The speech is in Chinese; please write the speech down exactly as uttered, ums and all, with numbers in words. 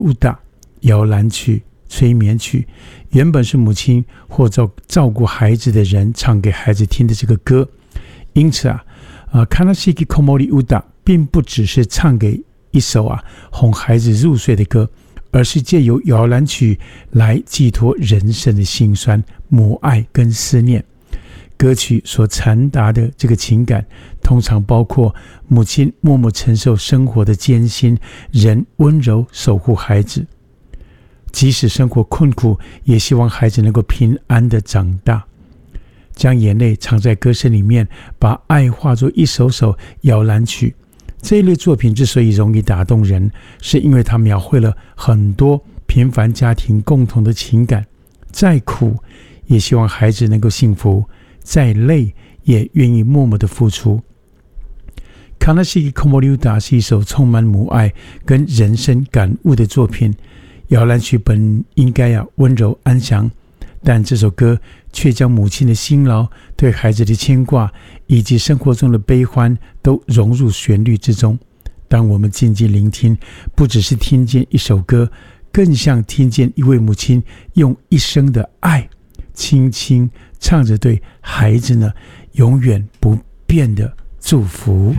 乌达摇篮曲、催眠曲，原本是母亲或照照顾孩子的人唱给孩子听的这个歌。因此啊，呃，Kanashiki Komori Uda 并不只是唱给一首啊哄孩子入睡的歌，而是借由摇篮曲来寄托人生的辛酸、母爱跟思念。歌曲所传达的这个情感，通常包括母亲默默承受生活的艰辛，人温柔守护孩子，即使生活困苦，也希望孩子能够平安的长大。将眼泪藏在歌声里面，把爱化作一首首摇篮曲。这一类作品之所以容易打动人，是因为它描绘了很多平凡家庭共同的情感，再苦也希望孩子能够幸福，再累也愿意默默的付出。Kanashiki Komori Uda 是一首充满母爱跟人生感悟的作品。摇篮曲本应该啊温柔安详，但这首歌却将母亲的辛劳、对孩子的牵挂以及生活中的悲欢都融入旋律之中。当我们静静聆听，不只是听见一首歌，更像听见一位母亲用一生的爱轻轻唱着对孩子呢永远不变的祝福。